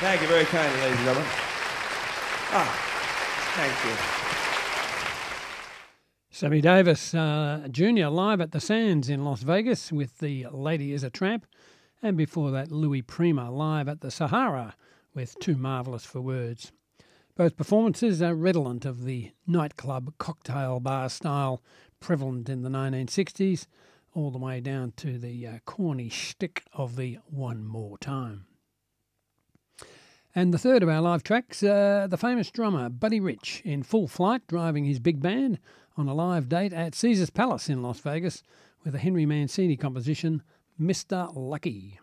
Thank you very kindly, ladies and gentlemen. Thank you. Sammy Davis Jr. live at the Sands in Las Vegas with The Lady is a Tramp. And before that, Louis Prima live at the Sahara with Too Marvellous for Words. Both performances are redolent of the nightclub cocktail bar style prevalent in the 1960s, all the way down to the corny shtick of the One More Time. And the third of our live tracks, the famous drummer Buddy Rich in full flight driving his big band on a live date at Caesars Palace in Las Vegas with a Henry Mancini composition, Mr. Lucky.